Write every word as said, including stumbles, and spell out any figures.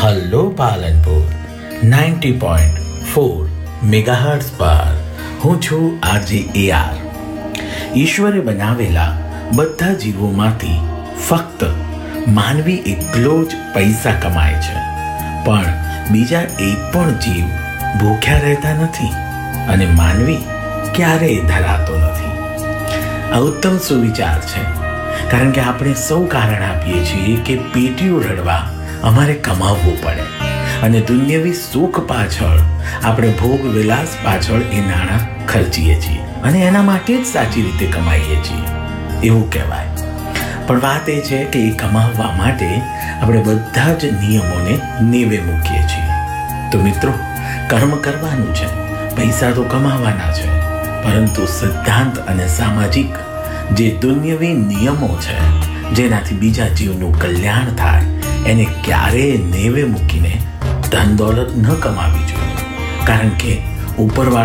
Hello Palanpur ninety point four megahertz પર હું છું આરજે એ આર. ઈશ્વરે બનાવેલા બધા જીવોમાંથી ફક્ત માનવી એકલો જ પૈસા કમાય છે, પણ બીજા એક પણ જીવ ભૂખ્યા રહેતા નથી અને માનવી ક્યારેય ધરાતો નથી. આ ઉત્તમ સુવિચાર છે, કારણ કે આપણે સૌ કારણ આપીએ છીએ કે પેટીઓ રડવા અમારે કમાવવું પડે અને દુન્યવી સુખ પાછળ આપણે ભોગ વિલાસ પાછળ એ નાણાં ખર્ચીએ છીએ અને એના માટે જ સાચી રીતે કમાઈએ છીએ એવું કહેવાય. પણ વાત એ છે કે એ કમાવવા માટે આપણે બધા જ નિયમોને નેવે મૂકીએ છીએ. તો મિત્રો, કર્મ કરવાનું છે, પૈસા તો કમાવાના છે, પરંતુ સિદ્ધાંત અને સામાજિક જે દુન્યવી નિયમો છે જેનાથી બીજા જીવનું કલ્યાણ થાય એને ક્યારેય નેવે મૂકીને ધન દોલત ન કમાવી જોઈએ, કારણ કે ઉપરવાળા